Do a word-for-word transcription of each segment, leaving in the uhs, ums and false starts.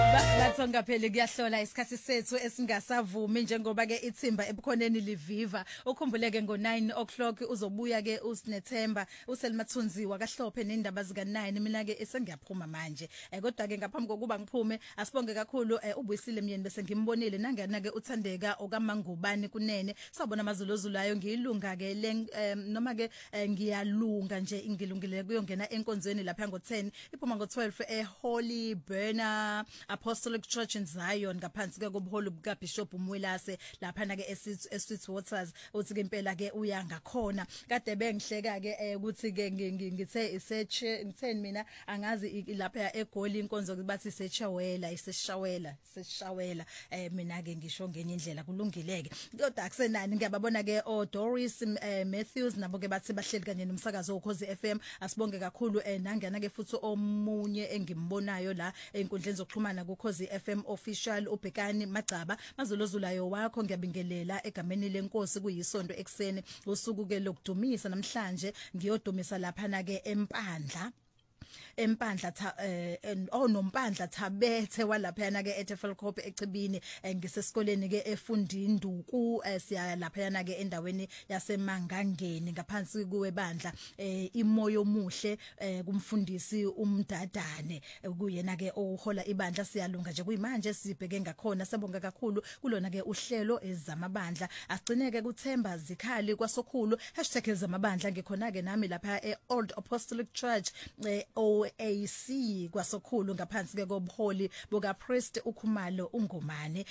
Bathonga phela kuyahlola isikhathi sethu esingasavumi njengoba ke ithimba ebukhoneni liviva ukhumbuleke ngo nine o'clock uzobuya ke uSnethemba uSelimathunziwa kahlophe nendaba zika nine mina ke esengiyaphuma manje kodwa ke ngaphambi kokuba ngiphume asibonge kakhulu ubuyisile myeni bese ngimbonile nangena ke uthandeka okamangubani kunene sabona amazulozulayo ngiyilunga ke noma ke ngiyalunga nje ingilungile kuyongena enkonzweni lapha ngo ten iphuma ngo twelve eHoly Burner Apostolic Church in Zion ngaphansi ke kobuholi buka Bishop Mwelase lapha na ke eSweet Waters uthi ke impela ke uya ngakhona kade bengihleka ke ukuthi ke ngithe isearch ngitheni mina angazi lapha eGoli inkonzo bathi isechawela iseshawela seshawela eh mina ke ngisho ngenye indlela kulungileke kodwa akusenani ngiyababona ke o Doris Matthews nabo ke bathi bahleli kanye nomsakazo ukhozi F M asibonge kakhulu nangena ke futhi omunye engimbonayo la enkundleni zokuxhumana ukhozi F M official ubhekani Magcaba mazolozulayo wakho ngiyabingelela egameni lenkosi kuyisonto ekseni usuku ke lokudumisa namhlanje ngiyodumisa lapha na ke eMpandla empandla tha onompandla thabethe walapha yana ke eThefelkop echibini ngisesikoleni ke efundinduku siya lapha yana ke endaweni yasemangangeni ngaphansi kuwebandla imoyo omuhle kumfundisi umdadane kuyena ke ohola ibandla siyalunga nje kuyimanje sibheke ngakhona sabonga kakhulu kulona ke uhlelo ezamabandla asigcineke kuThemba zikhali kwasokhulu #ezamabandla ngikhona ke nami lapha eOld Apostolic Church O A C kwasokhulu ngaphansi ke kobuholi buka priest ukhumalo ungomane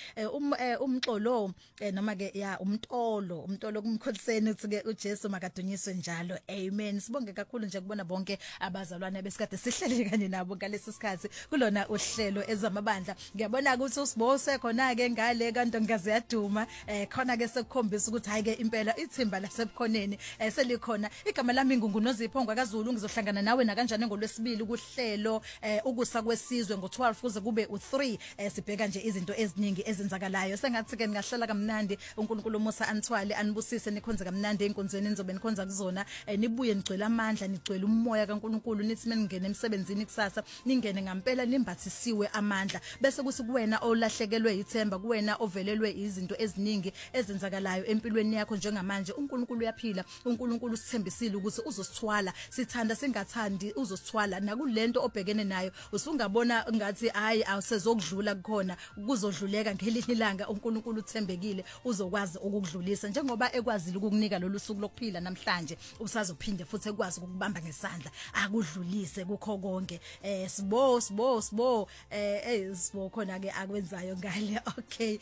umxolo noma ke ya umtolo umtolo kumkholiseni uthi ke uJesu makadunyiswe njalo amen sibonge kakhulu nje kubona bonke abazalwane besikade sihlele kanye nabo ngalesi sikhathi kulona uhlelo ezamabandla ngiyabona ukuthi usibose khona ke ngale kanto ngaze yaduma khona ke sekukhombisa ukuthi hayi ke impela ithimba lasebukhoneni selikhona igama lami ngungunozipho kaZulu ngizohlangana nawe na kanjani ngolwesibili kuhlelo ukusa kwesizwe ngo twelve kuze kube u three sibheka nje izinto eziningi ezenzakalayo sengathi ke ngahlela kamnandi uNkulunkulu Musa anithwale anibusise nikhonze kamnandi enkonzweni nizobe nikhonza kuzona nibuye nigcwele amandla nigcwele umoya kaNkulunkulu nithi meningene emsebenzini kusasa ningene ngampela nimbathisiwe amandla bese kuthi kuwena olahlekelwe ithemba kuwena ovelelwe izinto eziningi ezenzakalayo empilweni yakho njengamanje uNkulunkulu uyaphila uNkulunkulu usithembisile ukuthi uzosithwala sithanda singathandi uzosithwala nakulento obhekene nayo usungabona ngathi hayi awusezokudlula kukhona kuzodluleka ngelinye ilanga uNkulunkulu uthembekile uzokwazi ukukudlulisa njengoba ekwazile ukukunika lolu suku lokuphila namhlanje usazophinde futhi ekwazi ukubamba ngesandla akudlulise kukho konke eh sibo sibo sibo eh sibo khona ke akwenzayo ngale okay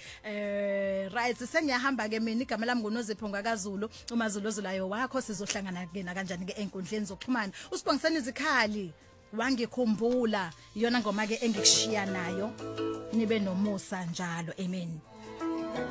eh right sengiyahamba ke mina igama lami nguNozipho kaZulu umazulozulayo wakho sizohlangana ke na kanjani ke enkundleni zokuxhumana usibongiseni izikhali wangikhumbula iyona ngoma ke engikushiya nayo nibe nomusa njalo amen.